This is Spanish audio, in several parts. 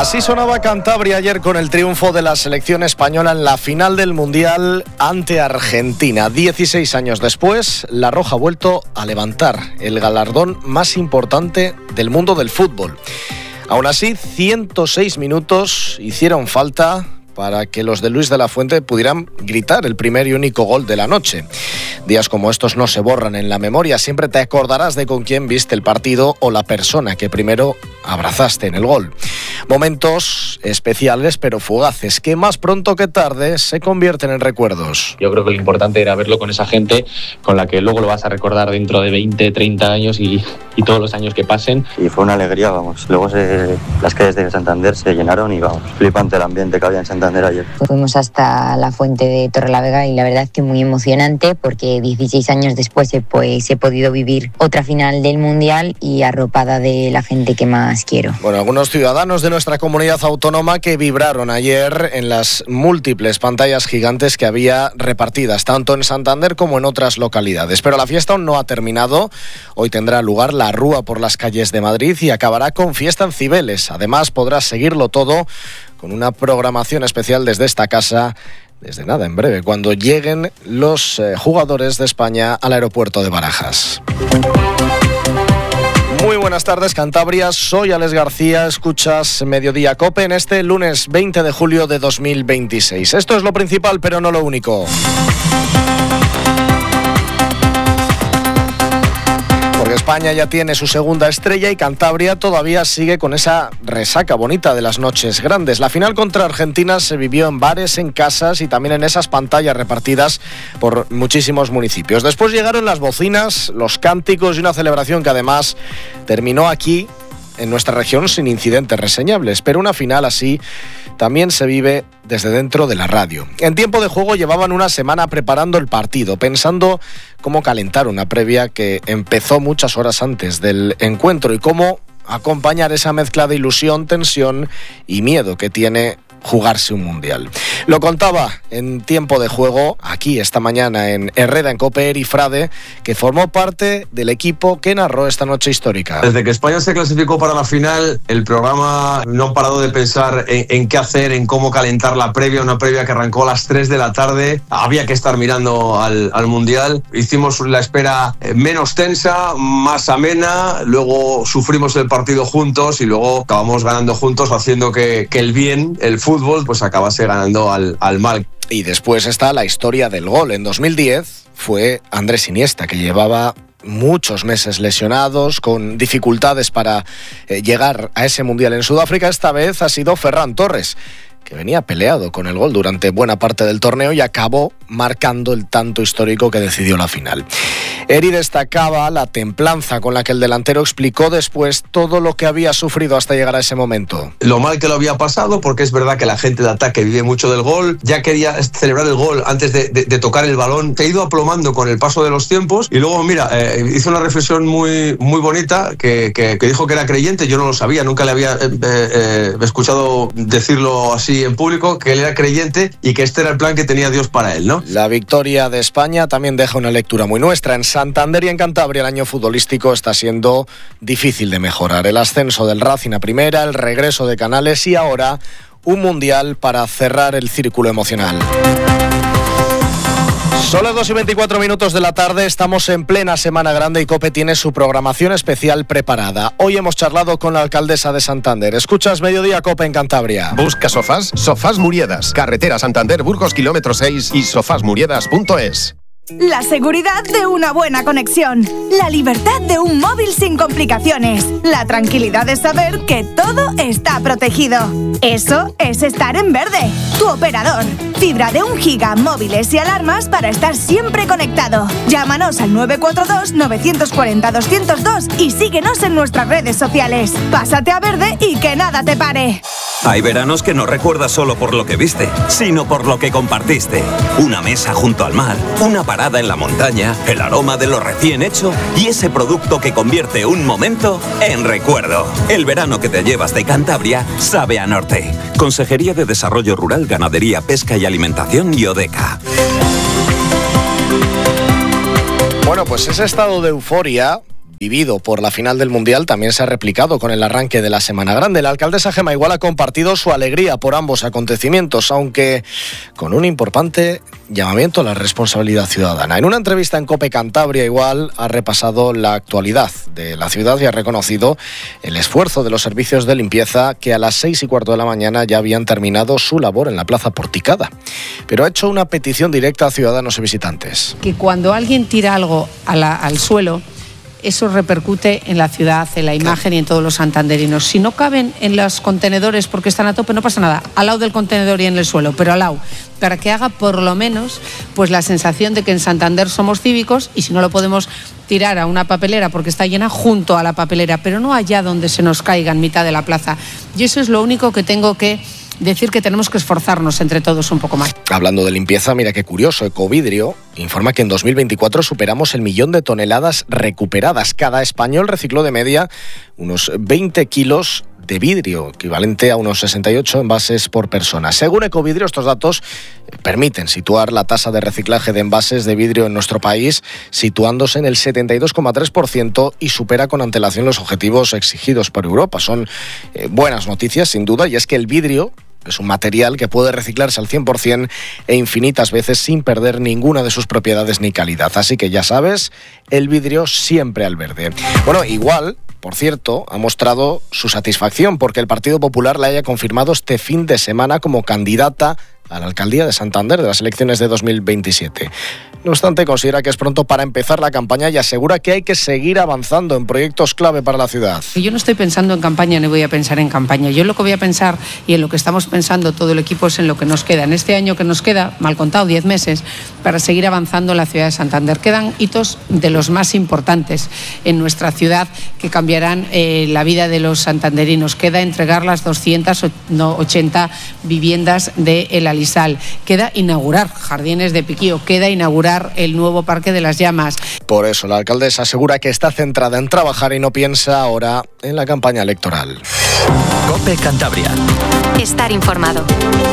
Así sonaba Cantabria ayer con el triunfo de la selección española en la final del Mundial ante Argentina. 16 años después, la Roja ha vuelto a levantar el galardón más importante del mundo del fútbol. Aún así, 106 minutos hicieron falta para que los de Luis de la Fuente pudieran gritar el primer y único gol de la noche. Días como estos no se borran en la memoria, siempre te acordarás de con quién viste el partido o la persona que primero abrazaste en el gol. Momentos especiales pero fugaces, que más pronto que tarde se convierten en recuerdos. Yo creo que lo importante era verlo con esa gente con la que luego lo vas a recordar dentro de 20, 30 años y todos los años que pasen. Y fue una alegría, vamos. Luego las calles de Santander se llenaron y vamos, flipante el ambiente que había en Santander ayer. Fuimos hasta la fuente de Torrelavega y la verdad es que muy emocionante porque 16 años después he podido vivir otra final del Mundial y arropada de la gente que más quiero. Bueno, algunos ciudadanos de nuestra comunidad autónoma que vibraron ayer en las múltiples pantallas gigantes que había repartidas, tanto en Santander como en otras localidades. Pero la fiesta aún no ha terminado. Hoy tendrá lugar la rúa por las calles de Madrid y acabará con fiesta en Cibeles. Además, podrás seguirlo todo con una programación especial desde esta casa, desde nada, en breve, cuando lleguen los jugadores de España al aeropuerto de Barajas. Muy buenas tardes, Cantabria. Soy Alex García. Escuchas Mediodía COPE en este lunes 20 de julio de 2026. Esto es lo principal, pero no lo único. Porque España ya tiene su segunda estrella y Cantabria todavía sigue con esa resaca bonita de las noches grandes. La final contra Argentina se vivió en bares, en casas y también en esas pantallas repartidas por muchísimos municipios. Después llegaron las bocinas, los cánticos y una celebración que además terminó aquí, en nuestra región, sin incidentes reseñables. Pero una final así también se vive desde dentro de la radio. En tiempo de juego llevaban una semana preparando el partido, pensando cómo calentar una previa que empezó muchas horas antes del encuentro y cómo acompañar esa mezcla de ilusión, tensión y miedo que tiene jugarse un mundial. Lo contaba en tiempo de juego aquí esta mañana en Herrera, en COPE, Eri Frade, que formó parte del equipo que narró esta noche histórica. Desde que España se clasificó para la final, el programa no ha parado de pensar en qué hacer, en cómo calentar la previa, una previa que arrancó a las 3 de la tarde. Había que estar mirando al mundial. Hicimos la espera menos tensa, más amena, luego sufrimos el partido juntos y luego acabamos ganando juntos, haciendo que el bien, el fútbol, pues acabase ganando al mal. Y después está la historia del gol. En 2010 fue Andrés Iniesta, que llevaba muchos meses lesionados, con dificultades para llegar a ese mundial en Sudáfrica. Esta vez ha sido Ferran Torres, que venía peleado con el gol durante buena parte del torneo y acabó marcando el tanto histórico que decidió la final. Eri destacaba la templanza con la que el delantero explicó después todo lo que había sufrido hasta llegar a ese momento. Lo mal que lo había pasado, porque es verdad que la gente de ataque vive mucho del gol, ya quería celebrar el gol antes de tocar el balón, se ha ido aplomando con el paso de los tiempos y luego, mira, hizo una reflexión muy, muy bonita que dijo que era creyente. Yo no lo sabía, nunca le había escuchado decirlo así en público, que él era creyente y que este era el plan que tenía Dios para él, ¿no? La victoria de España también deja una lectura muy nuestra. En Santander y en Cantabria el año futbolístico está siendo difícil de mejorar. El ascenso del Racing a primera, el regreso de Canales y ahora un mundial para cerrar el círculo emocional. Son las 2:24 de la tarde, estamos en plena Semana Grande y COPE tiene su programación especial preparada. Hoy hemos charlado con la alcaldesa de Santander. Escuchas Mediodía COPE en Cantabria. Busca sofás, Sofás Muriedas, carretera Santander Burgos kilómetro 6 y sofasmuriedas.es. La seguridad de una buena conexión, la libertad de un móvil sin complicaciones, la tranquilidad de saber que todo está protegido. Eso es estar en verde. Tu operador. Fibra de 1 giga, móviles y alarmas para estar siempre conectado. Llámanos al 942-940-202 y síguenos en nuestras redes sociales. Pásate a verde y que nada te pare. Hay veranos que no recuerdas solo por lo que viste, sino por lo que compartiste. Una mesa junto al mar, una parada en la montaña, el aroma de lo recién hecho y ese producto que convierte un momento en recuerdo. El verano que te llevas de Cantabria sabe a norte. Consejería de Desarrollo Rural, Ganadería, Pesca y Alimentación y ODECA. Bueno, pues ese estado de euforia vivido por la final del Mundial también se ha replicado con el arranque de la Semana Grande. La alcaldesa Gemma Igual ha compartido su alegría por ambos acontecimientos, aunque con un importante llamamiento a la responsabilidad ciudadana. En una entrevista en COPE Cantabria Igual ha repasado la actualidad de la ciudad y ha reconocido el esfuerzo de los servicios de limpieza que a las 6:15 de la mañana ya habían terminado su labor en la Plaza Porticada. Pero ha hecho una petición directa a ciudadanos y visitantes. Que cuando alguien tira algo al suelo, eso repercute en la ciudad, en la imagen y en todos los santanderinos. Si no caben en los contenedores porque están a tope, no pasa nada, al lado del contenedor y en el suelo, pero al lado, para que haga por lo menos pues la sensación de que en Santander somos cívicos, y si no lo podemos tirar a una papelera porque está llena, junto a la papelera, pero no allá donde se nos caiga en mitad de la plaza. Y eso es lo único que tengo que decir, que tenemos que esforzarnos entre todos un poco más. Hablando de limpieza, mira qué curioso, Ecovidrio informa que en 2024 superamos el 1.000.000 de toneladas recuperadas. Cada español recicló de media unos 20 kilos de vidrio, equivalente a unos 68 envases por persona. Según Ecovidrio, estos datos permiten situar la tasa de reciclaje de envases de vidrio en nuestro país, situándose en el 72,3% y supera con antelación los objetivos exigidos por Europa. Son buenas noticias, sin duda, y es que el vidrio es un material que puede reciclarse al 100% e infinitas veces sin perder ninguna de sus propiedades ni calidad. Así que ya sabes, el vidrio siempre al verde. Bueno, igual, por cierto, ha mostrado su satisfacción porque el Partido Popular la haya confirmado este fin de semana como candidata a la alcaldía de Santander de las elecciones de 2027. No obstante, considera que es pronto para empezar la campaña y asegura que hay que seguir avanzando en proyectos clave para la ciudad. Yo no estoy pensando en campaña ni voy a pensar en campaña. Yo lo que voy a pensar, y en lo que estamos pensando todo el equipo, es en lo que nos queda. En este año que nos queda, mal contado, 10 meses, para seguir avanzando en la ciudad de Santander. Quedan hitos de los más importantes en nuestra ciudad que cambiarán la vida de los santanderinos. Queda entregar las 280 viviendas de El Alisal. Queda inaugurar Jardines de Piquío. Queda inaugurar el nuevo Parque de las Llamas. Por eso la alcaldesa asegura que está centrada en trabajar y no piensa ahora en la campaña electoral. COPE Cantabria. Estar informado.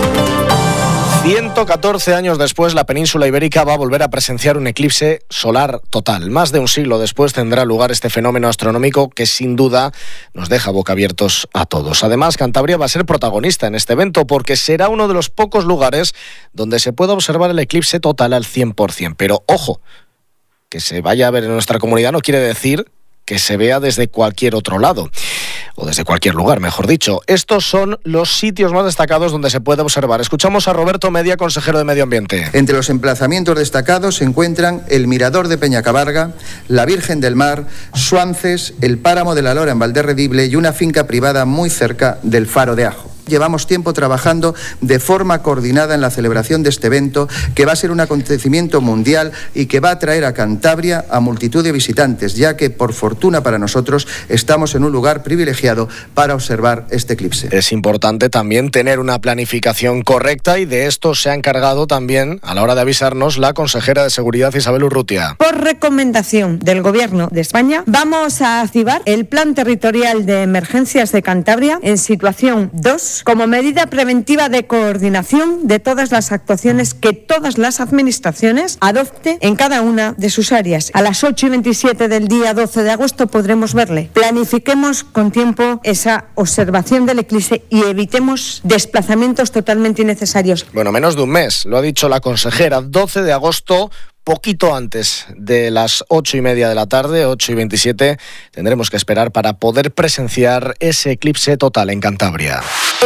114 años después, la península ibérica va a volver a presenciar un eclipse solar total. Más de un siglo después tendrá lugar este fenómeno astronómico que sin duda nos deja boquiabiertos a todos. Además, Cantabria va a ser protagonista en este evento porque será uno de los pocos lugares donde se pueda observar el eclipse total al 100%. Pero ojo, que se vaya a ver en nuestra comunidad no quiere decir que se vea desde cualquier otro lado, o desde cualquier lugar, mejor dicho. Estos son los sitios más destacados donde se puede observar. Escuchamos a Roberto Media, consejero de Medio Ambiente. Entre los emplazamientos destacados se encuentran el Mirador de Peñacabarga, la Virgen del Mar, Suances, el Páramo de la Lora en Valderredible y una finca privada muy cerca del Faro de Ajo. Llevamos tiempo trabajando de forma coordinada en la celebración de este evento, que va a ser un acontecimiento mundial y que va a traer a Cantabria a multitud de visitantes, ya que, por fortuna para nosotros, estamos en un lugar privilegiado para observar este eclipse. Es importante también tener una planificación correcta y de esto se ha encargado también, a la hora de avisarnos, la consejera de Seguridad, Isabel Urrutia. Por recomendación del Gobierno de España, vamos a activar el Plan Territorial de Emergencias de Cantabria en situación 2, como medida preventiva de coordinación de todas las actuaciones que todas las administraciones adopten en cada una de sus áreas. A las 8:27 del día 12 de agosto podremos verle. Planifiquemos con tiempo esa observación del eclipse y evitemos desplazamientos totalmente innecesarios. Bueno, menos de un mes, lo ha dicho la consejera, 12 de agosto. Poquito antes de las 8:30 de la tarde, 8:27, tendremos que esperar para poder presenciar ese eclipse total en Cantabria.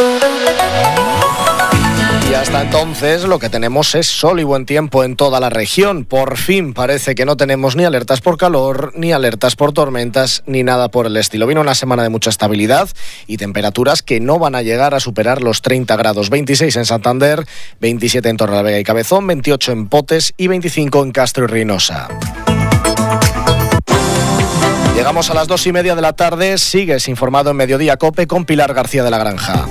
Y hasta entonces lo que tenemos es sol y buen tiempo en toda la región. Por fin parece que no tenemos ni alertas por calor, ni alertas por tormentas, ni nada por el estilo. Viene una semana de mucha estabilidad y temperaturas que no van a llegar a superar los 30 grados. 26 en Santander, 27 en Torrelavega y Cabezón, 28 en Potes y 25 en Castro y Reynosa. Llegamos a las 2:30 de la tarde. Sigues informado en Mediodía COPE con Pilar García de la Granja.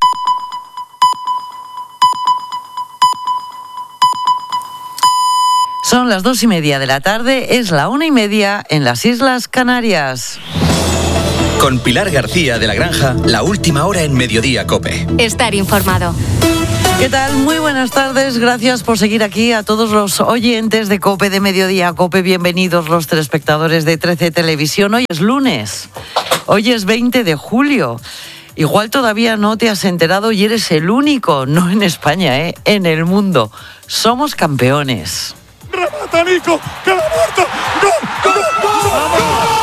Son las 2:30 de la tarde, es la 1:30 en las Islas Canarias. Con Pilar García de la Granja, la última hora en Mediodía COPE. Estar informado. ¿Qué tal? Muy buenas tardes, gracias por seguir aquí. A todos los oyentes de COPE de Mediodía COPE, bienvenidos los telespectadores de 13 Televisión. Hoy es lunes, hoy es 20 de julio. Igual todavía no te has enterado y eres el único, no en España, en el mundo. Somos campeones. ¡Remata Nico! ¡Que la muerto! ¡Gol! ¡Gol! ¡Gol!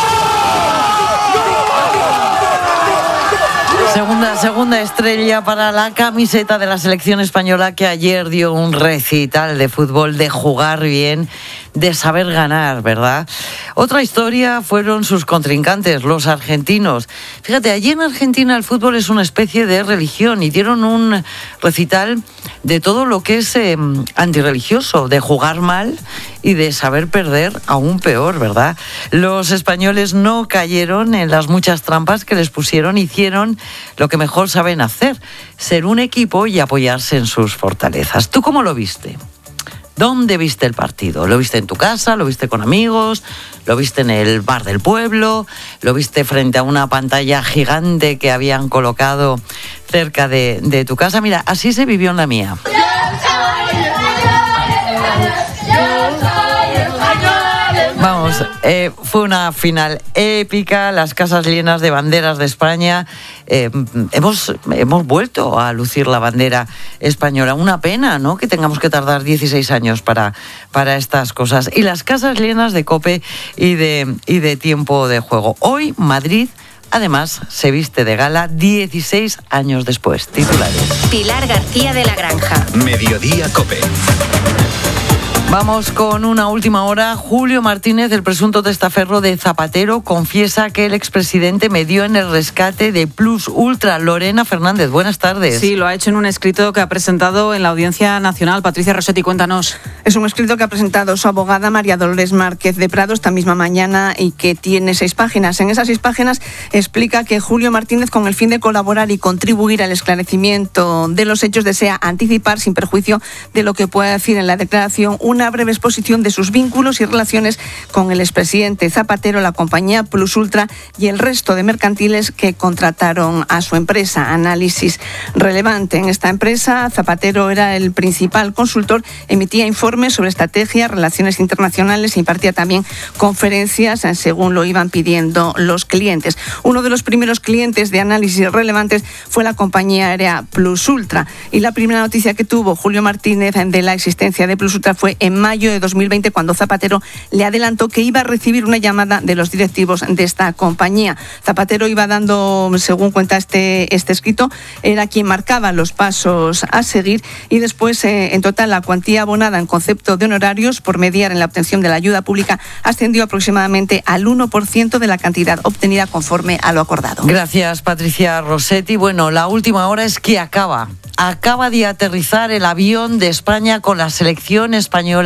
Segunda estrella para la camiseta de la selección española, que ayer dio un recital de fútbol, de jugar bien, de saber ganar, ¿verdad? Otra historia fueron sus contrincantes, los argentinos. Fíjate, allí en Argentina el fútbol es una especie de religión y dieron un recital de todo lo que es antirreligioso, de jugar mal y de saber perder aún peor, ¿verdad? Los españoles no cayeron en las muchas trampas que les pusieron, hicieron lo que mejor saben hacer, ser un equipo y apoyarse en sus fortalezas. ¿Tú cómo lo viste? ¿Dónde viste el partido? ¿Lo viste en tu casa? ¿Lo viste con amigos? ¿Lo viste en el bar del pueblo? ¿Lo viste frente a una pantalla gigante que habían colocado cerca de tu casa? Mira, así se vivió en la mía. Vamos, fue una final épica, las casas llenas de banderas de España. Hemos vuelto a lucir la bandera española. Una pena, ¿no?, que tengamos que tardar 16 años para estas cosas. Y las casas llenas de COPE y de tiempo de juego. Hoy Madrid, además, se viste de gala 16 años después. Titulares. Pilar García de la Granja. Mediodía COPE. Vamos con una última hora. Julio Martínez, el presunto testaferro de Zapatero, confiesa que el expresidente medió en el rescate de Plus Ultra. Lorena Fernández, buenas tardes. Sí, lo ha hecho en un escrito que ha presentado en la Audiencia Nacional. Patricia Rossetti, cuéntanos. Es un escrito que ha presentado su abogada María Dolores Márquez de Prado esta misma mañana y que tiene 6 páginas. En esas 6 páginas explica que Julio Martínez, con el fin de colaborar y contribuir al esclarecimiento de los hechos, desea anticipar, sin perjuicio de lo que pueda decir en la declaración, una breve exposición de sus vínculos y relaciones con el expresidente Zapatero, la compañía Plus Ultra y el resto de mercantiles que contrataron a su empresa. Análisis relevante. En esta empresa, Zapatero era el principal consultor, emitía informes sobre estrategia, relaciones internacionales e impartía también conferencias según lo iban pidiendo los clientes. Uno de los primeros clientes de análisis relevantes fue la compañía aérea Plus Ultra, y la primera noticia que tuvo Julio Martínez de la existencia de Plus Ultra fue en mayo de 2020, cuando Zapatero le adelantó que iba a recibir una llamada de los directivos de esta compañía. Zapatero iba dando, según cuenta este escrito, era quien marcaba los pasos a seguir, y después en total la cuantía abonada en concepto de honorarios por mediar en la obtención de la ayuda pública ascendió aproximadamente al 1% de la cantidad obtenida conforme a lo acordado. Gracias, Patricia Rossetti. Bueno, la última hora es que acaba de aterrizar el avión de España con la selección española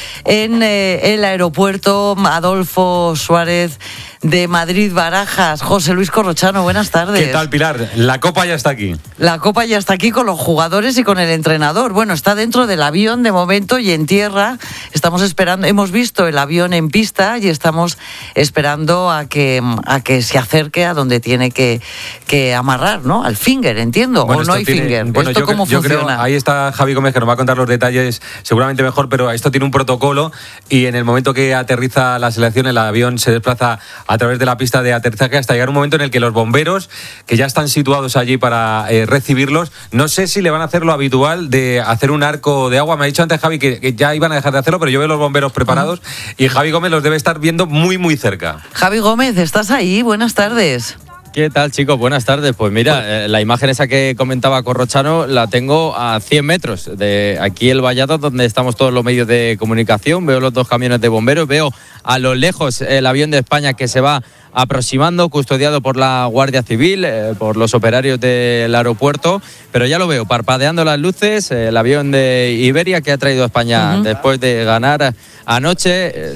en el aeropuerto Adolfo Suárez de Madrid-Barajas. José Luis Corrochano, buenas tardes. ¿Qué tal, Pilar? La Copa ya está aquí. La Copa ya está aquí con los jugadores y con el entrenador. Bueno, está dentro del avión de momento y en tierra. Estamos esperando, hemos visto el avión en pista y estamos esperando a que se acerque a donde tiene que amarrar, ¿no? Al finger, entiendo. Bueno, o no hay finger. Bueno, ¿Esto cómo funciona? Creo, ahí está Javi Gómez, que nos va a contar los detalles seguramente mejor, pero esto tiene un protocolo y en el momento que aterriza la selección, el avión se desplaza a través de la pista de aterrizaje hasta llegar un momento en el que los bomberos, que ya están situados allí para recibirlos, no sé si le van a hacer lo habitual de hacer un arco de agua. Me ha dicho antes Javi que ya iban a dejar de hacerlo, pero yo veo los bomberos preparados y Javi Gómez los debe estar viendo muy, muy cerca. Javi Gómez, ¿estás ahí? Buenas tardes. ¿Qué tal, chicos? Buenas tardes. Pues mira, la imagen esa que comentaba Corrochano la tengo a 100 metros de aquí el Vallado, donde estamos todos los medios de comunicación. Veo los 2 camiones de bomberos, veo a lo lejos el avión de España que se va aproximando, custodiado por la Guardia Civil, por los operarios del aeropuerto, pero ya lo veo, parpadeando las luces, el avión de Iberia que ha traído a España después de ganar anoche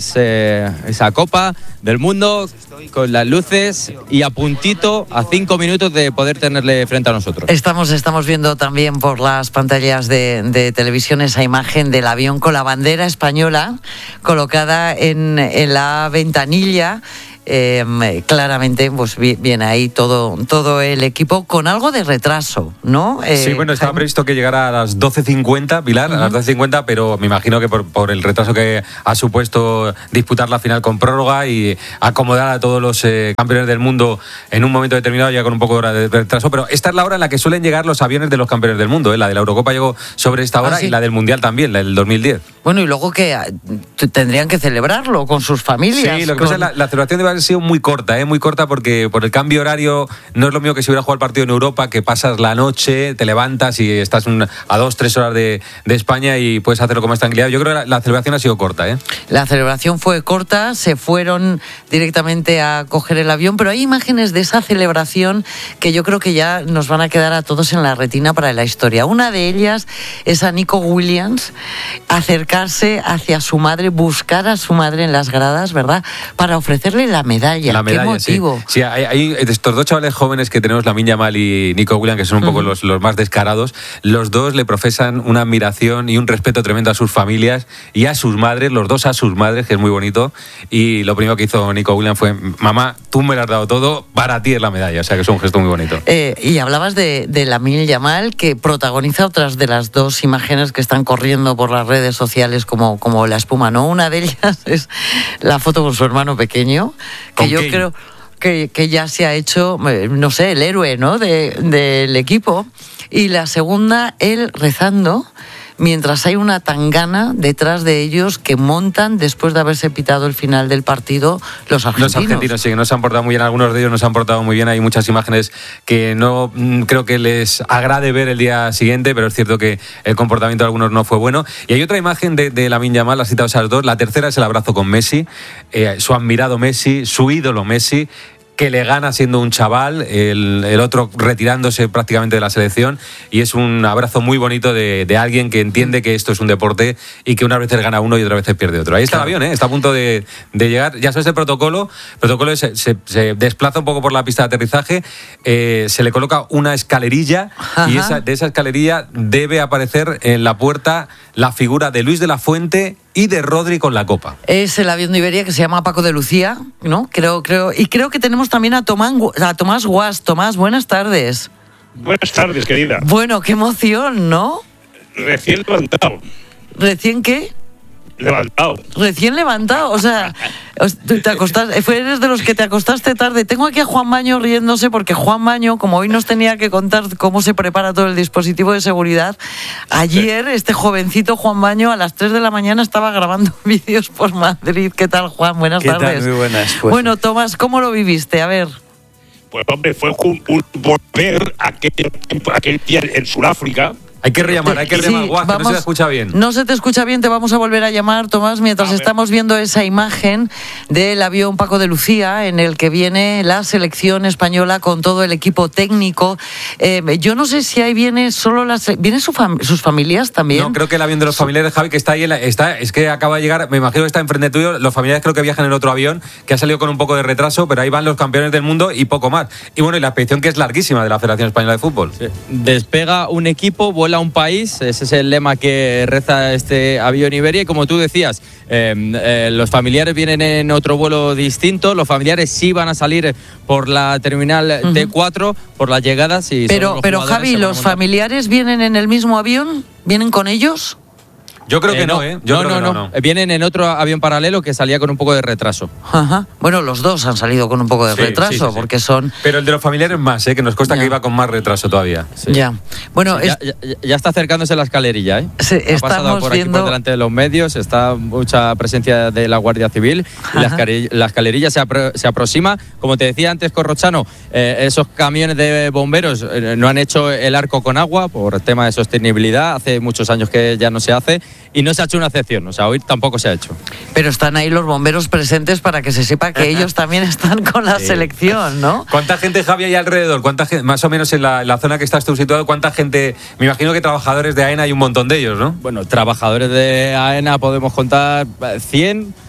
esa Copa del Mundo, con las luces y a puntito, a 5 minutos de poder tenerle frente a nosotros. Estamos viendo también por las pantallas de televisión esa imagen del avión con la bandera española colocada en la ventanilla. claramente pues viene ahí todo el equipo con algo de retraso, ¿no? Sí, bueno, estaba previsto que llegara a las 12:50, Pilar, a las 12:50, pero me imagino que por el retraso que ha supuesto disputar la final con prórroga y acomodar a todos los campeones del mundo en un momento determinado, ya con un poco de hora de retraso, pero esta es la hora en la que suelen llegar los aviones de los campeones del mundo, ¿eh? La de la Eurocopa llegó sobre esta hora, ¿sí? Y la del Mundial también, la del 2010. Bueno, y luego que tendrían que celebrarlo con sus familias. Sí, lo que pasa es que la celebración debe haber sido muy corta porque por el cambio horario no es lo mismo que si hubiera jugado el partido en Europa, que pasas la noche, te levantas y estás a 2-3 horas de España y puedes hacerlo con más tranquilidad. Yo creo que la celebración ha sido corta, ¿eh? La celebración fue corta, se fueron directamente a coger el avión, pero hay imágenes de esa celebración que yo creo que ya nos van a quedar a todos en la retina para la historia. Una de ellas es a Nico Williams acercarse hacia su madre, buscar a su madre en las gradas, ¿verdad?, para ofrecerle la medalla. La medalla, ¿qué motivo? Sí, hay estos dos chavales jóvenes que tenemos, Lamine Yamal y Nico Williams, que son un poco los más descarados. Los dos le profesan una admiración y un respeto tremendo a sus familias y a sus madres, los dos a sus madres, que es muy bonito. Y lo primero que hizo Nico Williams fue: mamá, tú me lo has dado todo, para ti es la medalla. O sea que es un gesto muy bonito. Y hablabas de Lamine Yamal, que protagoniza otras de las dos imágenes que están corriendo por las redes sociales como la espuma, ¿no? Una de ellas es la foto con su hermano pequeño, que yo creo que ya se ha hecho, no sé, el héroe, ¿no?, del equipo. Y la segunda, él rezando, mientras hay una tangana detrás de ellos que montan después de haberse pitado el final del partido los argentinos. Los argentinos sí, que no se han portado muy bien, algunos de ellos no se han portado muy bien, hay muchas imágenes que no creo que les agrade ver el día siguiente, pero es cierto que el comportamiento de algunos no fue bueno. Y hay otra imagen de Lamine Yamal, has citado esas dos, la tercera es el abrazo con Messi, su admirado Messi, su ídolo Messi, que le gana siendo un chaval, el otro retirándose prácticamente de la selección, y es un abrazo muy bonito de alguien que entiende que esto es un deporte y que unas veces gana uno y otras veces pierde otro. Ahí está el avión, está a punto de llegar, ya sabes el protocolo se desplaza un poco por la pista de aterrizaje, se le coloca una escalerilla. Ajá. Y de esa escalerilla debe aparecer en la puerta la figura de Luis de la Fuente y de Rodri con la copa. Es el avión de Iberia que se llama Paco de Lucía, ¿no? Creo. Y creo que tenemos también a Tomás Guas. Tomás, buenas tardes. Buenas tardes, querida. Bueno, qué emoción, ¿no? Recién levantado. ¿Recién qué? Levantado. Recién levantado, o sea, te acostaste, eres de los que te acostaste tarde. Tengo aquí a Juan Baño riéndose porque Juan Baño, como hoy nos tenía que contar cómo se prepara todo el dispositivo de seguridad, ayer este jovencito Juan Baño a las 3 de la mañana estaba grabando vídeos por Madrid. ¿Qué tal, Juan? Buenas tardes. ¿Qué tal? Muy buenas. Pues. Bueno, Tomás, ¿cómo lo viviste? A ver. Pues hombre, fue un volver aquel día en Sudáfrica. Hay que rellamar, Guas, que no se te escucha bien. No se te escucha bien, te vamos a volver a llamar, Tomás, mientras estamos viendo esa imagen del avión Paco de Lucía, en el que viene la selección española con todo el equipo técnico. Yo no sé si ahí viene solo ¿vienen sus familias también? No, creo que el avión de los familiares, Javi, que está ahí, es que acaba de llegar, me imagino que está enfrente tuyo, los familiares creo que viajan en otro avión, que ha salido con un poco de retraso, pero ahí van los campeones del mundo y poco más. Y bueno, y la expedición que es larguísima de la Federación Española de Fútbol. Sí. Despega un equipo, vuela un país, ese es el lema que reza este avión Iberia, y como tú decías, los familiares vienen en otro vuelo distinto, los familiares sí van a salir por la terminal T4, por las llegadas. Y pero Javi, ¿los familiares vienen en el mismo avión? ¿Vienen con ellos? Yo creo que no, ¿eh? No. Vienen en otro avión paralelo que salía con un poco de retraso. Ajá. Bueno, los dos han salido con un poco de retraso, sí. Porque son... Pero el de los familiares más, que nos consta que iba con más retraso todavía. Sí. Ya. Bueno, ya está acercándose la escalerilla, ¿eh? Sí, ha pasado por aquí por delante de los medios, está mucha presencia de la Guardia Civil, y la escalerilla se aproxima. Como te decía antes, Corrochano, esos camiones de bomberos no han hecho el arco con agua por tema de sostenibilidad, hace muchos años que ya no se hace. Y no se ha hecho una excepción, o sea, hoy tampoco se ha hecho. Pero están ahí los bomberos presentes para que se sepa que ellos también están con la selección, ¿no? ¿Cuánta gente, Javi, hay alrededor? ¿Cuánta gente, más o menos en la zona que estás tú situado, cuánta gente? Me imagino que trabajadores de AENA hay un montón de ellos, ¿no? Bueno, trabajadores de AENA podemos contar 100...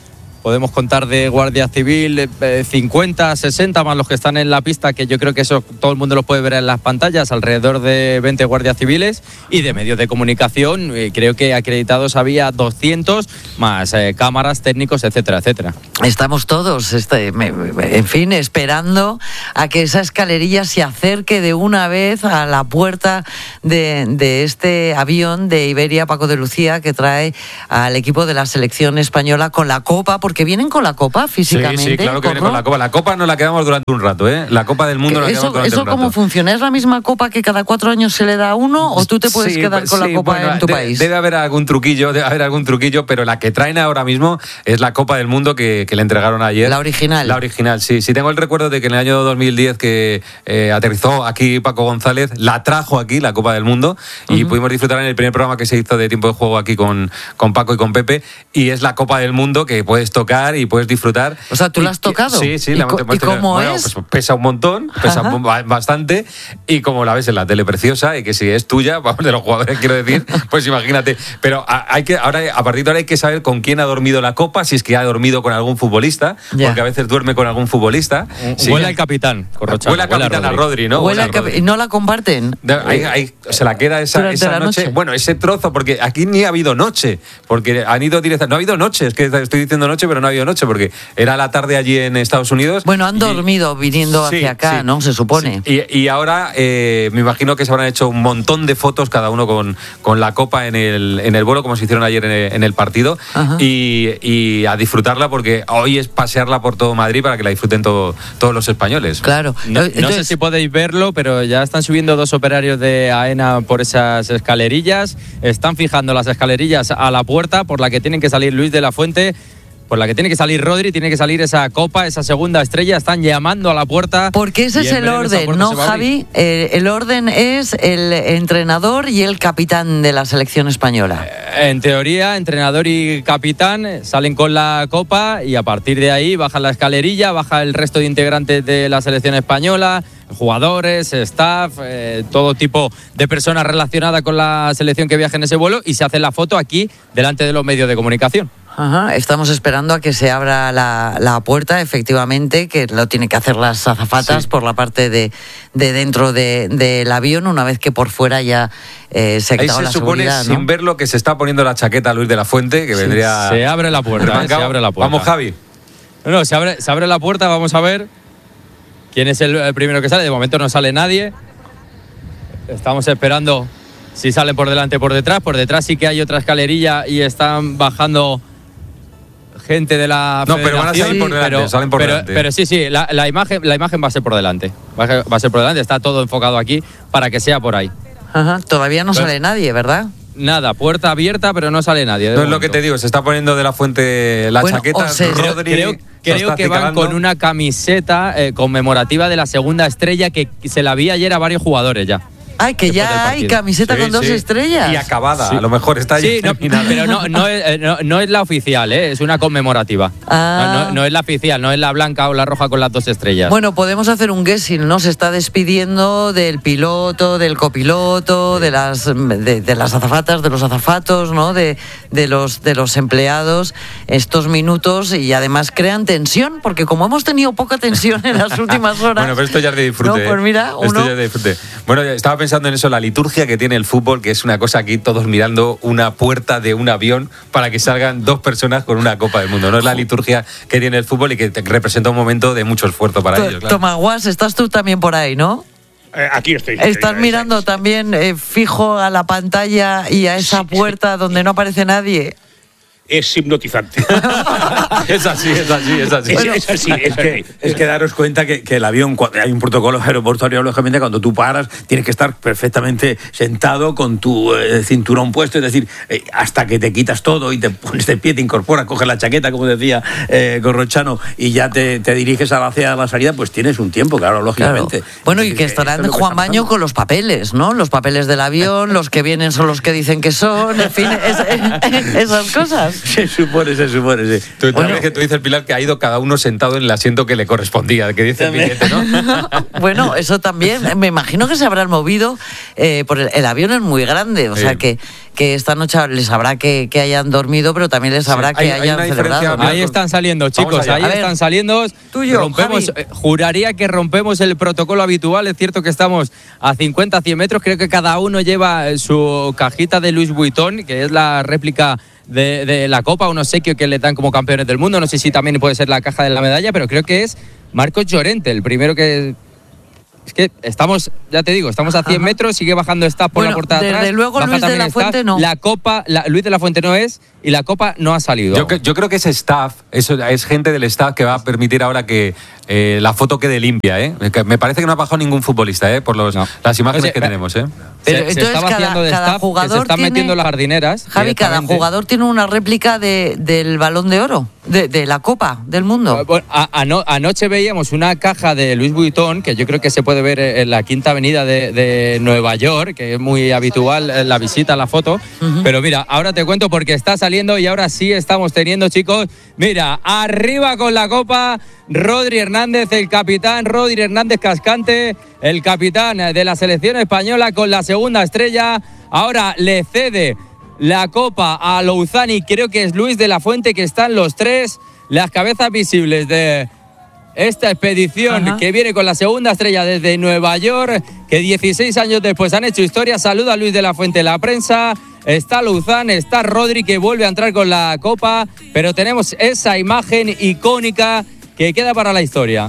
podemos contar de Guardia Civil 50, 60 más los que están en la pista, que yo creo que eso todo el mundo lo puede ver en las pantallas, alrededor de 20 guardias civiles, y de medios de comunicación, creo que acreditados había 200, más cámaras, técnicos, etcétera, etcétera. Estamos todos, en fin, esperando a que esa escalerilla se acerque de una vez a la puerta de este avión de Iberia, Paco de Lucía, que trae al equipo de la selección española con la copa, porque vienen con la copa físicamente. Sí, claro que vienen con la copa. La copa no la quedamos durante un rato, ¿eh? La Copa del Mundo la quedamos durante un rato. ¿Eso cómo funciona? ¿Es la misma copa que cada 4 años se le da a uno o tú te puedes quedar con la copa en tu país? Debe haber algún truquillo, pero la que traen ahora mismo es la Copa del Mundo que le entregaron ayer. La original. La original, sí. Sí, tengo el recuerdo de que en el año 2010 que aterrizó aquí Paco González, la trajo aquí, la Copa del Mundo, y pudimos disfrutar en el primer programa que se hizo de Tiempo de Juego aquí con Paco y con Pepe, y es la Copa del Mundo que puedes tocar y puedes disfrutar. O sea, ¿tú la has tocado? Sí. ¿Y cómo es? Pues pesa un montón, pesa bastante, y como la ves en la tele preciosa, y que si es tuya, vamos, de los jugadores, quiero decir, pues imagínate. Pero ahora, a partir de ahora hay que saber con quién ha dormido la Copa, si es que ha dormido con algún futbolista, porque a veces duerme con algún futbolista. Huele al capitán, Huele al capitán, a Rodri, ¿no? ¿No la comparten? Se la queda esa noche. Bueno, ese trozo, porque aquí ni ha habido noche, porque han ido directamente. No ha habido noche, es que estoy diciendo noche, pero no ha habido noche, porque era la tarde allí en Estados Unidos. Bueno, han dormido viniendo hacia acá, ¿no? Se supone. Sí. Y ahora me imagino que se habrán hecho un montón de fotos, cada uno con la copa en el vuelo, como se hicieron ayer en el partido, y a disfrutarla, porque hoy es pasearla por todo Madrid para que la disfruten todos los españoles. Claro. No sé si podéis verlo, pero ya están subiendo 2 operarios de AENA por esas escalerillas. Están fijando las escalerillas a la puerta por la que tienen que salir Luis de la Fuente, por la que tiene que salir Rodri, tiene que salir esa copa, esa segunda estrella. Están llamando a la puerta. Porque ese es el orden, ¿no, Javi? El orden es el entrenador y el capitán de la selección española. En teoría, entrenador y capitán salen con la copa, y a partir de ahí baja la escalerilla, baja el resto de integrantes de la selección española, jugadores, staff, todo tipo de personas relacionadas con la selección que viaja en ese vuelo, y se hace la foto aquí delante de los medios de comunicación. Estamos esperando a que se abra la puerta, efectivamente, que lo tienen que hacer las azafatas por la parte de dentro del avión, una vez que por fuera ya se ha quitado la seguridad. Ahí se supone, sin verlo, que se está poniendo la chaqueta a Luis de la Fuente, que vendría... Se abre la puerta, se abre la puerta. Vamos, Javi. No, se abre la puerta, vamos a ver quién es el primero que sale. De momento no sale nadie. Estamos esperando si sale por delante o por detrás. Por detrás sí que hay otra escalerilla y están bajando gente de la federación. Pero van a salir por delante, salen por delante. Pero sí, la imagen va a ser por delante. Va a ser por delante, está todo enfocado aquí para que sea por ahí. Todavía no sale nadie, ¿verdad? Nada, puerta abierta, pero no sale nadie. No es lo que te digo, se está poniendo de la Fuente la chaqueta. Creo que van con una camiseta conmemorativa de la segunda estrella, que se la vi ayer a varios jugadores ya. Ay, que ya hay camiseta con 2 estrellas. Y acabada, a lo mejor está ahí. Pero no es la oficial, es una conmemorativa. No es la oficial, no es la blanca o la roja con las 2 estrellas. Bueno, podemos hacer un guessing, ¿no? Se está despidiendo del piloto, del copiloto, de las azafatas, de los azafatos, ¿no? De los empleados estos minutos, y además crean tensión, porque como hemos tenido poca tensión en las últimas horas. Bueno, pero esto ya es de disfrute. No, pues mira, esto ya es de disfrute. Bueno, estaba pensando en eso, la liturgia que tiene el fútbol, que es una cosa aquí, todos mirando una puerta de un avión para que salgan 2 personas con una Copa del Mundo. No es la liturgia que tiene el fútbol y que representa un momento de mucho esfuerzo para ellos. Claro. Tomaguas, estás tú también por ahí, ¿no? Aquí estoy. Estás mirando también fijo a la pantalla y a esa puerta donde no aparece nadie. Es hipnotizante. Es así. Bueno, es que daros cuenta que el avión, hay un protocolo aeroportuario, lógicamente, cuando tú paras, tienes que estar perfectamente sentado con tu cinturón puesto, es decir, hasta que te quitas todo y te pones de pie, te incorporas, coges la chaqueta, como decía Corrochano, y ya te diriges hacia la salida, pues tienes un tiempo, claro, lógicamente. Claro. Bueno, y que estarán Juan Baño con los papeles, ¿no? Los papeles del avión, los que vienen son los que dicen que son, en fin, esas cosas. Se supone, sí. Tú dices, Pilar, que ha ido cada uno sentado en el asiento que le correspondía, que dice el billete, ¿no? Bueno, eso también. Me imagino que se habrán movido, porque el avión es muy grande, o sea que esta noche les habrá que hayan dormido, pero también les habrá que hayan celebrado. Ahí están saliendo, chicos, ahí están saliendo. Rompemos, juraría que rompemos el protocolo habitual. Es cierto que estamos a 50-100 metros. Creo que cada uno lleva su cajita de Louis Vuitton, que es la réplica de la copa, un obsequio que le dan como campeones del mundo. No sé si también puede ser la caja de la medalla, pero creo que es Marcos Llorente, el primero que... Es que estamos, ya te digo, estamos a 100 metros, sigue bajando Staff por la puerta de atrás. Desde luego Luis de la Fuente no. La copa, Luis de la Fuente no es, y la copa no ha salido. Yo creo que ese staff, eso es gente del staff que va a permitir ahora que la foto quede limpia, ¿eh? Me parece que no ha bajado ningún futbolista, ¿eh? Por las imágenes que tenemos, ¿eh? Pero se está vaciando de staff, que se están metiendo las jardineras. Javi, cada jugador tiene una réplica del Balón de Oro, de la Copa del Mundo. Bueno, anoche veíamos una caja de Louis Vuitton, que yo creo que se puede ver en la Quinta Avenida de Nueva York, que es muy habitual la visita, la foto. Pero mira, ahora te cuento porque está saliendo y ahora sí estamos teniendo, chicos. Mira, arriba con la copa, Rodri Hernández, el capitán, Rodri Hernández Cascante, el capitán de la selección española con la segunda estrella. Ahora le cede la copa a Louzán y creo que es Luis de la Fuente, que están los tres, las cabezas visibles de esta expedición que viene con la segunda estrella desde Nueva York, que 16 años después han hecho historia. Saluda a Luis de la Fuente en la prensa. Está Louzán, está Rodri, que vuelve a entrar con la copa, pero tenemos esa imagen icónica que queda para la historia.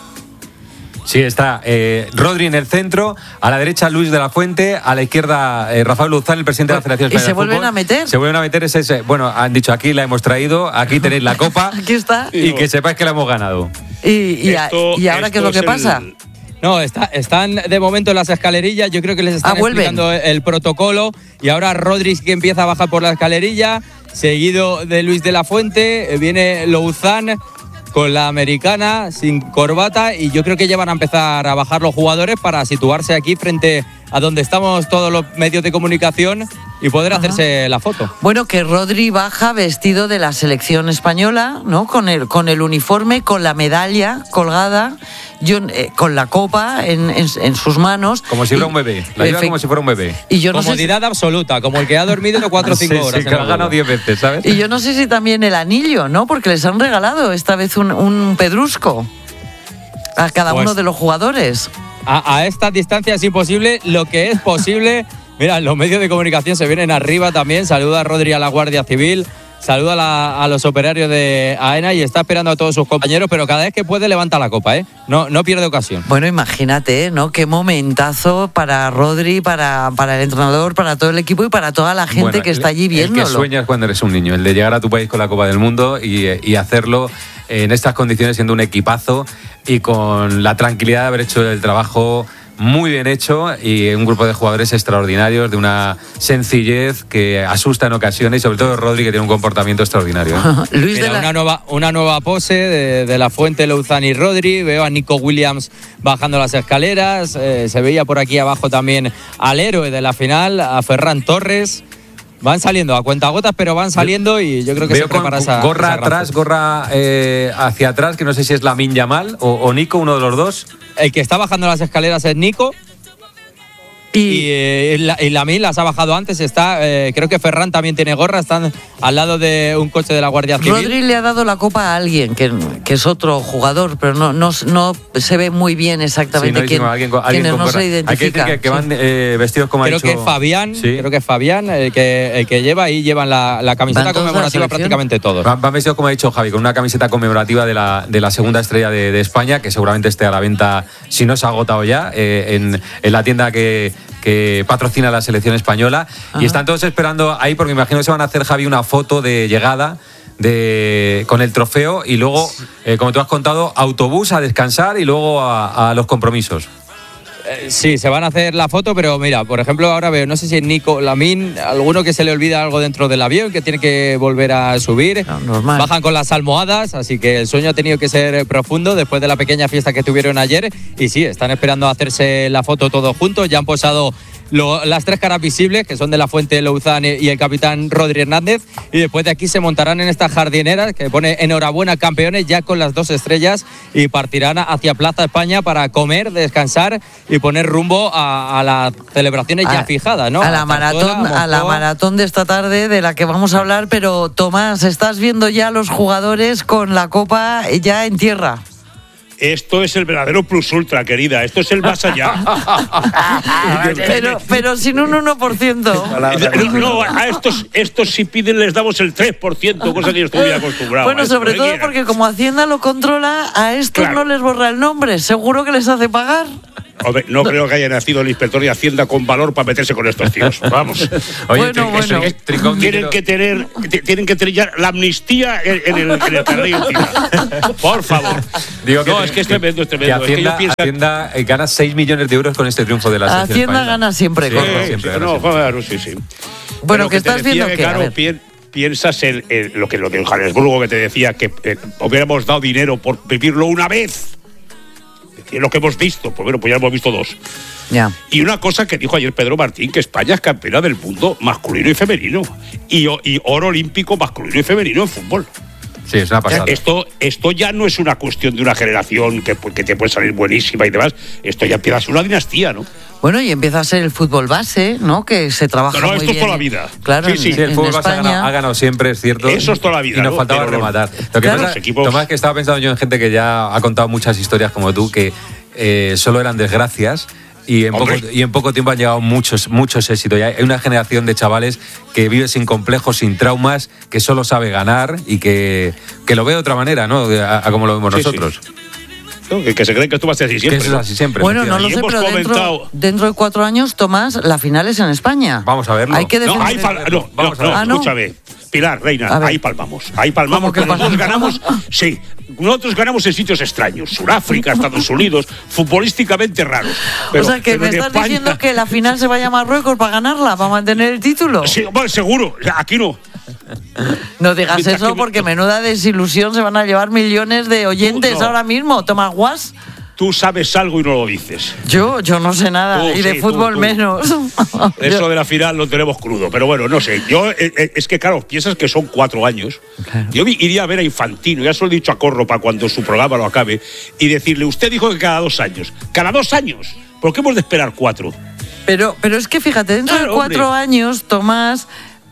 Sí, está Rodri en el centro, a la derecha Luis de la Fuente, a la izquierda Rafael Louzán, el presidente de la Federación Española de Fútbol. ¿Y se vuelven a meter? Se vuelven a meter, bueno, han dicho, aquí la hemos traído, aquí tenéis la copa. Aquí está. Y que sepáis que la hemos ganado. ¿Y ahora qué es lo que pasa? No, están de momento en las escalerillas. Yo creo que les están explicando el protocolo. Y ahora Rodri, que empieza a bajar por la escalerilla, seguido de Luis de la Fuente. Viene Louzán con la americana, sin corbata, y yo creo que ya van a empezar a bajar los jugadores para situarse aquí frente a donde estamos todos los medios de comunicación y poder hacerse la foto. Bueno, que Rodri baja vestido de la selección española, ¿no? Con el uniforme, con la medalla colgada, con la copa en sus manos. Como si fuera un bebé, la lleva como si fuera un bebé. Y yo no comodidad absoluta, como el que ha dormido 4 o 5 horas. Sí, que lo ha ganado 10 veces, ¿sabes? Y yo no sé si también el anillo, ¿no? Porque les han regalado esta vez un pedrusco a cada uno de los jugadores. A esta distancia es imposible. Lo que es posible, mira, los medios de comunicación se vienen arriba también. Saluda a Rodri a la Guardia Civil, saluda a los operarios de AENA y está esperando a todos sus compañeros, pero cada vez que puede levanta la copa, ¿eh? No pierde ocasión. Bueno, imagínate, ¿no? Qué momentazo para Rodri, para el entrenador, para todo el equipo y para toda la gente que está allí viéndolo. El que sueñas cuando eres un niño, el de llegar a tu país con la Copa del Mundo y hacerlo en estas condiciones, siendo un equipazo y con la tranquilidad de haber hecho el trabajo muy bien hecho y un grupo de jugadores extraordinarios, de una sencillez que asusta en ocasiones, y sobre todo Rodri, que tiene un comportamiento extraordinario, ¿eh? Mira, una nueva pose de la Fuente, Louzán y Rodri. Veo a Nico Williams bajando las escaleras. Se veía por aquí abajo también al héroe de la final, a Ferran Torres. Van saliendo a cuentagotas, pero van saliendo y yo creo que se prepara esa gorra esa atrás, gorra hacia atrás, que no sé si es Lamine Yamal o Nico, uno de los dos. El que está bajando las escaleras es Nico. Y Lamine las ha bajado antes. Creo que Ferran también tiene gorra. Están al lado de un coche de la Guardia Civil. Rodri le ha dado la copa a alguien que es otro jugador, pero no se ve muy bien exactamente quién no se identifica. Hay que decir que van vestidos como creo que es Fabián. Sí. Creo que es Fabián el que lleva, ahí llevan la camiseta conmemorativa prácticamente todos. Van vestidos, como ha dicho Javi, con una camiseta conmemorativa de la segunda estrella de España, que seguramente esté a la venta, si no se ha agotado ya, en la tienda que patrocina la selección española. Y están todos esperando ahí, porque me imagino que se van a hacer, Javi, una foto de llegada con el trofeo y luego, como tú has contado, autobús a descansar y luego a los compromisos. Sí, se van a hacer la foto, pero mira, por ejemplo, ahora veo, no sé si es Nico, Lamine, alguno que se le olvida algo dentro del avión, que tiene que volver a subir. Normal. Bajan con las almohadas, así que el sueño ha tenido que ser profundo después de la pequeña fiesta que tuvieron ayer. Y sí, están esperando a hacerse la foto todos juntos. Ya han posado las 3 caras visibles, que son de la Fuente, Louzán y el capitán Rodri Hernández, y después de aquí se montarán en estas jardineras que pone enhorabuena campeones, ya con las 2 estrellas, y partirán hacia Plaza España para comer, descansar y poner rumbo a las celebraciones ya fijadas, ¿no? A la maratón de esta tarde, de la que vamos a hablar. Pero Tomás, ¿estás viendo ya a los jugadores con la copa ya en tierra? Esto es el verdadero plus ultra, querida. Esto es el más allá. pero sin un 1%. No, a estos si piden les damos el 3%, cosa que yo estoy acostumbrado. Bueno, sobre todo porque como Hacienda lo controla, a estos no les borra el nombre. Seguro que les hace pagar. Hombre, no creo que haya nacido el inspector de Hacienda con valor para meterse con estos tíos. Vamos. Oye, bueno. Tienen que tener la amnistía en el carnet de identidad. Por favor. Es que es tremendo, es tremendo. Que Hacienda gana 6 millones de euros con este triunfo de la selección Hacienda española. Gana siempre. Sí. Bueno, que estás viendo que... Claro, piensas en lo de Johannesburgo, que te decía que hubiéramos dado dinero por vivirlo una vez. Es lo que hemos visto, pues bueno, pues ya hemos visto 2. Ya. Y una cosa que dijo ayer Pedro Martín, que España es campeona del mundo masculino y femenino. Y oro olímpico masculino y femenino en fútbol. Sí, es una pasada. Esto ya no es una cuestión de una generación que te puede salir buenísima y demás. Esto ya empieza a ser una dinastía, ¿no? Bueno, y empieza a ser el fútbol base, ¿no? Que se trabaja muy bien. Esto es toda la vida. Claro, sí, el fútbol base ha ganado siempre, es cierto. Eso es toda la vida. Y nos faltaba rematar. Lo que pasa, Tomás, es que estaba pensando yo en gente que ya ha contado muchas historias como tú, que solo eran desgracias. Y en poco tiempo han llegado muchos éxitos. Y hay una generación de chavales que vive sin complejos, sin traumas, que solo sabe ganar y que lo ve de otra manera, ¿no? A como lo vemos nosotros. Sí. Que se creen que esto va a ser así siempre. Que eso es así siempre. Bueno, no lo sé, pero dentro de 4 años, Tomás, la final es en España. Vamos a verlo. Hay que defender... Escúchame. Pilar, Reina, ahí palmamos. Nosotros ganamos, sí. Nosotros ganamos en sitios extraños. Sudáfrica, Estados Unidos, futbolísticamente raros. O sea, que me estás diciendo que la final se vaya a Marruecos para ganarla, para mantener el título. Sí, bueno, seguro. Aquí no. No digas eso porque menuda desilusión, se van a llevar millones de oyentes ahora mismo. Tomás Guas. Tú sabes algo y no lo dices. Yo no sé nada, y de fútbol menos. Eso de la final lo tenemos crudo, pero bueno, no sé. Yo es que, claro, piensas que son 4 años. Claro. Yo iría a ver a Infantino, ya se lo he dicho a Corro para cuando su programa lo acabe, y decirle, usted dijo que cada 2 años. ¿Cada 2 años? ¿Por qué hemos de esperar 4? Pero es que fíjate, dentro de 4 años, Tomás...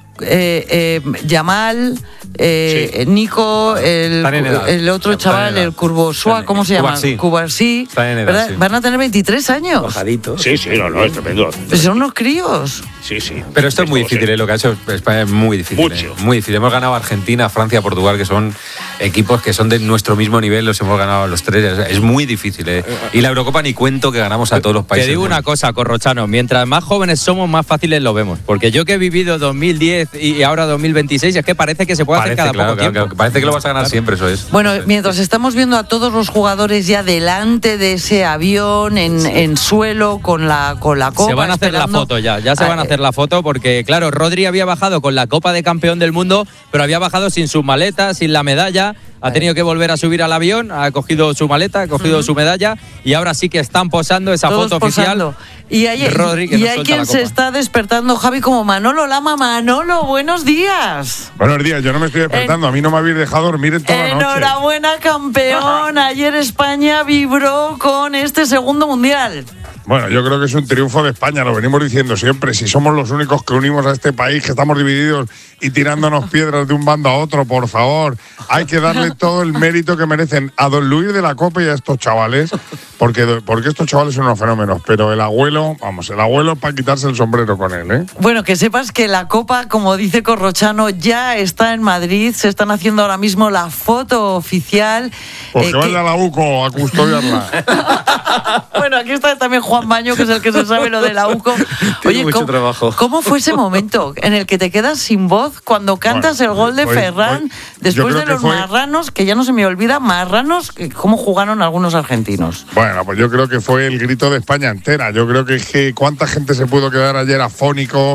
Yamal, Nico, el otro chaval, el Courvoisier, ¿cómo se llama? Cubarsí, ¿verdad? Van a tener 23 años. Bajaditos. Sí, no, es tremendo. Pues son unos críos. Sí. Pero esto es muy difícil, lo que ha hecho España es muy difícil. Muy difícil. Hemos ganado a Argentina, Francia, Portugal, que son equipos que son de nuestro mismo nivel, los hemos ganado a los 3. Es muy difícil. Y la Eurocopa ni cuento que ganamos a todos los países. Te digo una cosa, Corrochano, mientras más jóvenes somos, más fáciles lo vemos. Porque yo que he vivido 2010 y ahora 2026, es que parece que se puede hacer cada poco tiempo. Claro, parece que lo vas a ganar siempre, eso es. Bueno, mientras estamos viendo a todos los jugadores ya delante de ese avión, en suelo, con la copa. Se van a hacer la foto ya se van a hacer la foto porque, claro, Rodri había bajado con la Copa de Campeón del Mundo, pero había bajado sin sus maletas, sin la medalla. Ha tenido que volver a subir al avión, ha cogido su maleta, ha cogido su medalla y ahora sí que están posando esa todos foto posando. Oficial. Y hay, Rodri, que hay quien se está despertando, Javi, como Manolo Lama. Manolo, buenos días. Buenos días, yo no me estoy despertando, a mí no me habéis dejado dormir en toda la noche. Enhorabuena, campeón. Ayer España vibró con este segundo mundial. Bueno, yo creo que es un triunfo de España, lo venimos diciendo siempre. Si somos los únicos que unimos a este país, que estamos divididos y tirándonos piedras de un bando a otro, por favor, hay que darle todo el mérito que merecen a don Luis de la Copa y a estos chavales, porque estos chavales son unos fenómenos. Pero el abuelo es para quitarse el sombrero con él, ¿eh? Bueno, que sepas que la Copa, como dice Corrochano, ya está en Madrid. Se están haciendo ahora mismo la foto oficial. Pues que vaya a la UCO a custodiarla. Bueno, aquí está también Juan Baño, que es el que se sabe lo de la UCO. Oye, ¿cómo fue ese momento en el que te quedas sin voz cuando cantas el gol de Ferran después de los marranos, que ya no se me olvida, marranos, cómo jugaron algunos argentinos? Bueno, pues yo creo que fue el grito de España entera. Yo creo que cuánta gente se pudo quedar ayer afónico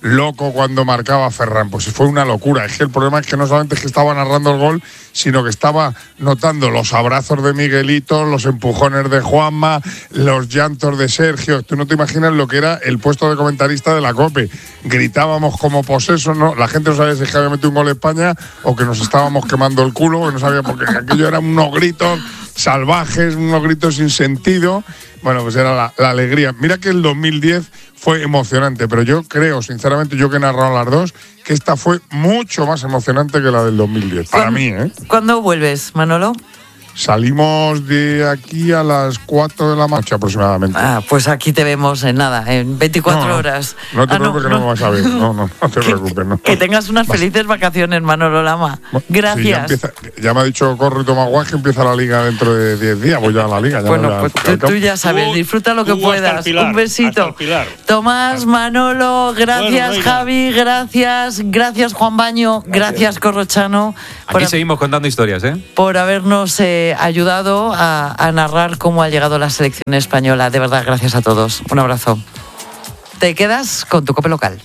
loco cuando marcaba Ferran. Pues fue una locura. Es que el problema es que no solamente es que estaba narrando el gol, sino que estaba notando los abrazos de Miguelito, los empujones de Juanma, los llantos de Sergio. Tú no te imaginas lo que era el puesto de comentarista de la COPE. Gritábamos como posesos, ¿no? La gente no sabía si es que había metido un gol España o que nos estábamos quemando el culo, que no sabía, porque aquello eran unos gritos salvajes, unos gritos sin sentido. Bueno, pues era la alegría. Mira que el 2010 fue emocionante, pero yo creo, sinceramente, yo que he narrado las dos, que esta fue mucho más emocionante que la del 2010. Para mí, ¿eh? ¿Cuándo vuelves, Manolo? Salimos de aquí a las 4 de la noche aproximadamente. Pues aquí te vemos en nada, en 24 horas. No te preocupes que no me vas a ver. No te preocupes. No. Que tengas unas felices vacaciones, Manolo Lama. Gracias. Sí, ya me ha dicho Corro y Tomaguas que empieza la liga dentro de 10 días. Voy ya a la liga. Bueno, pues tú ya sabes, disfruta lo que puedas. Un besito. Tomás, Manolo, gracias, bueno, Javi, gracias Juan Baño, gracias Corrochano. Aquí seguimos contando historias, ¿eh? Por habernos ayudado a narrar cómo ha llegado la selección española. De verdad, gracias a todos. Un abrazo. Te quedas con tu COPE local.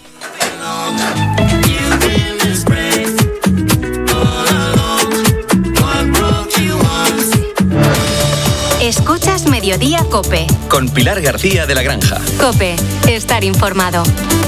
Escuchas Mediodía COPE. Con Pilar García de la Granja. COPE. Estar informado.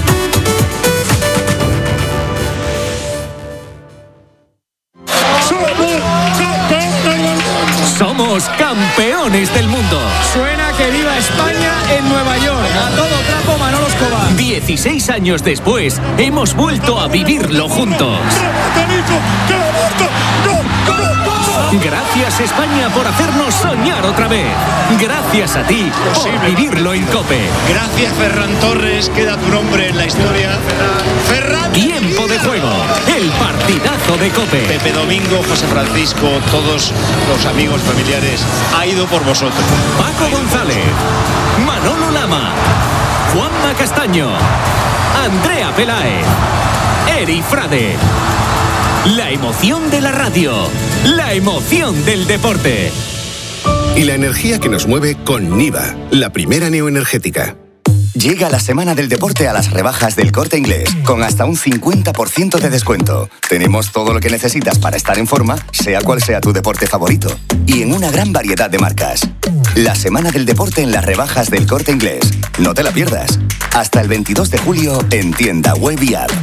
Somos campeones del mundo. Suena que viva España en Nueva York. A todo trapo, Manolo Escobar. 16 años después, hemos vuelto a vivirlo juntos. Gracias España por hacernos soñar otra vez. Gracias a ti por vivirlo en COPE. Gracias Ferran Torres, queda tu nombre en la historia. Ferran. Tiempo de juego, el partidazo de COPE. Pepe Domingo, José Francisco, todos los amigos familiares, ha ido por vosotros. Paco González, Manolo Lama, Juanma Castaño, Andrea Peláez, Eri Frade. La emoción de la radio, la emoción del deporte. Y la energía que nos mueve con Niva, la primera neoenergética. Llega la semana del deporte a las rebajas del Corte Inglés, con hasta un 50% de descuento. Tenemos todo lo que necesitas para estar en forma, sea cual sea tu deporte favorito. Y en una gran variedad de marcas. La semana del deporte en las rebajas del Corte Inglés. No te la pierdas. Hasta el 22 de julio en tienda web y app.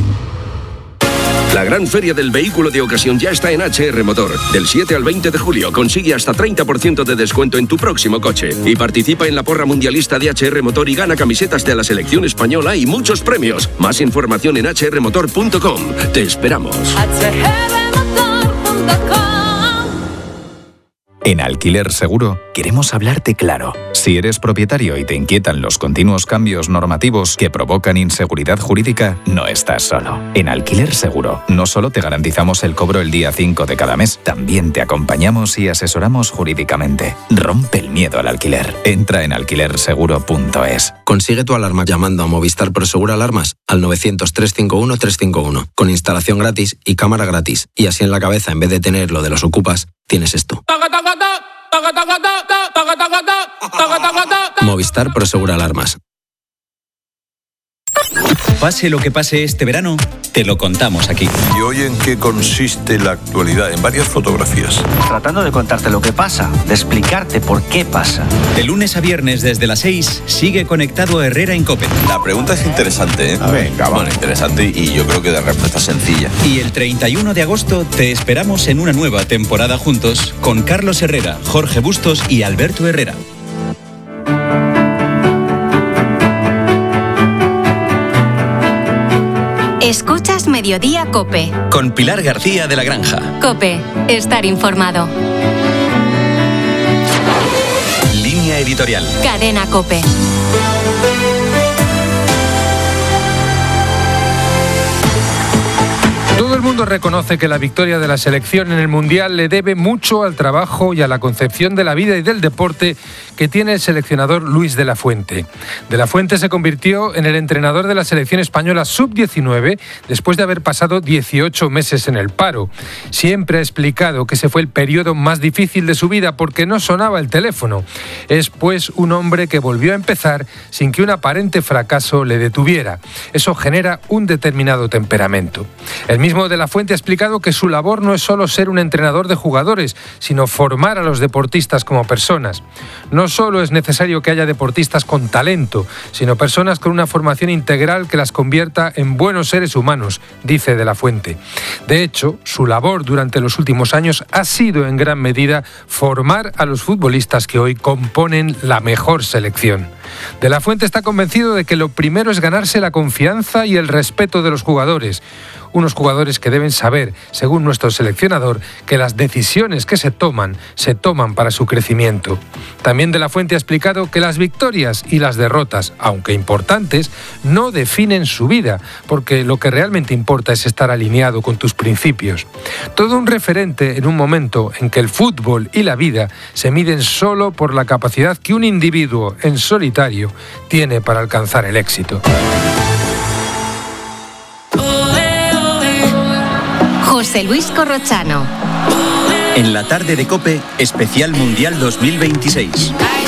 La gran feria del vehículo de ocasión ya está en HR Motor. Del 7 al 20 de julio consigue hasta 30% de descuento en tu próximo coche. Y participa en la porra mundialista de HR Motor y gana camisetas de la selección española y muchos premios. Más información en hrmotor.com. Te esperamos. En Alquiler Seguro queremos hablarte claro. Si eres propietario y te inquietan los continuos cambios normativos que provocan inseguridad jurídica, no estás solo. En Alquiler Seguro no solo te garantizamos el cobro el día 5 de cada mes, también te acompañamos y asesoramos jurídicamente. Rompe el miedo al alquiler. Entra en alquilerseguro.es. Consigue tu alarma llamando a Movistar Prosegur Alarmas al 900-351-351 con instalación gratis y cámara gratis. Y así en la cabeza, en vez de tener lo de los ocupas, tienes esto. Movistar Prosegur Alarmas. Pase lo que pase este verano, te lo contamos aquí. ¿Y hoy en qué consiste la actualidad? En varias fotografías. Tratando de contarte lo que pasa, de explicarte por qué pasa. De lunes a viernes desde las 6, sigue conectado Herrera en COPE. La pregunta es interesante, ¿eh? Venga, bueno, interesante y yo creo que de respuesta sencilla. Y el 31 de agosto te esperamos en una nueva temporada juntos con Carlos Herrera, Jorge Bustos y Alberto Herrera. Escuchas Mediodía COPE. Con Pilar García de la Granja. COPE. Estar informado. Línea editorial. Cadena COPE. Todo el mundo reconoce que la victoria de la selección en el Mundial le debe mucho al trabajo y a la concepción de la vida y del deporte que tiene el seleccionador Luis de la Fuente. De la Fuente se convirtió en el entrenador de la selección española sub-19 después de haber pasado 18 meses en el paro. Siempre ha explicado que ese fue el periodo más difícil de su vida porque no sonaba el teléfono. Es pues un hombre que volvió a empezar sin que un aparente fracaso le detuviera. Eso genera un determinado temperamento. El mismo de la Fuente ha explicado que su labor no es solo ser un entrenador de jugadores, sino formar a los deportistas como personas. No solo es necesario que haya deportistas con talento, sino personas con una formación integral que las convierta en buenos seres humanos, dice de la Fuente. De hecho, su labor durante los últimos años ha sido en gran medida formar a los futbolistas que hoy componen la mejor selección. De la Fuente está convencido de que lo primero es ganarse la confianza y el respeto de los jugadores. Unos jugadores que deben saber, según nuestro seleccionador, que las decisiones que se toman para su crecimiento. También de la Fuente ha explicado que las victorias y las derrotas, aunque importantes, no definen su vida, porque lo que realmente importa es estar alineado con tus principios. Todo un referente en un momento en que el fútbol y la vida se miden solo por la capacidad que un individuo en solitario tiene para alcanzar el éxito. José Luis Corrochano. En la tarde de COPE, especial Mundial 2026.